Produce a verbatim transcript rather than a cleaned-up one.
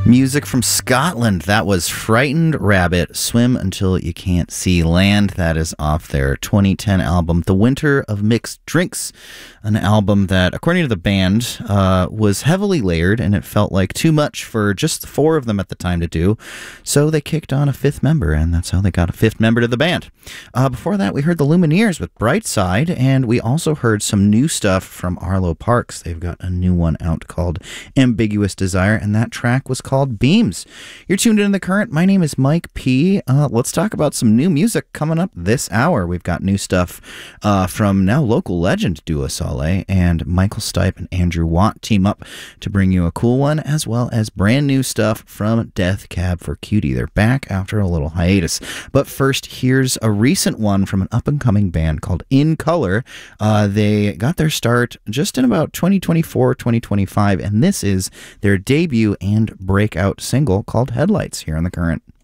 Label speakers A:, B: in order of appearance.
A: Music from Scotland. That was Frightened Rabbit, Swim Until You Can't See Land. That is off their twenty ten album, The Winter of Mixed Drinks, an album that, according to the band, uh, was heavily layered, and it felt like too much for just the four of them at the time to do. So they kicked on a fifth member, and that's how they got a fifth member to the band. Uh, before that, we heard the Lumineers with Bright Side, and we also heard some new stuff from Arlo Parks. They've got a new one out called Ambiguous Desire, and that track was called Called Beams. You're tuned in to The Current. My name is Mike P. Uh, let's talk about some new music coming up this hour. We've got new stuff uh, from now local legend Dua Saleh, and Michael Stipe and Andrew Watt team up to bring you a cool one, as well as brand new stuff from Death Cab for Cutie. They're back after a little hiatus. But first, here's a recent one from an up-and-coming band called In Color. Uh, they got their start just in about twenty twenty-four, twenty twenty-five, and this is their debut and break out single called Headlights here on The Current.